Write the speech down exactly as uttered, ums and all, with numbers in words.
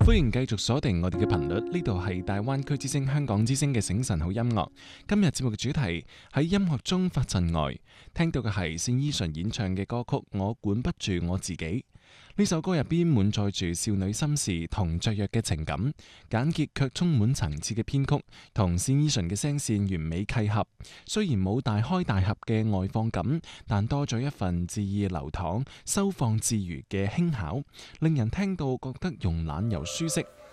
歡迎繼續鎖定我哋嘅頻率，呢度係大灣區之聲香港之聲嘅醒晨好音樂。今日節目嘅主題喺音樂中發陣外，聽到嘅係單依純演唱嘅歌曲《我管不住我自己》。呢首歌入邊滿載住少女心事同雀躍嘅情感，簡潔卻充滿層次嘅編曲，同單依純嘅聲線完美契合。雖然冇大開大合嘅外放感，但多咗一份恣意流淌、收放自如嘅輕巧，令人聽到覺得慵懶又舒適。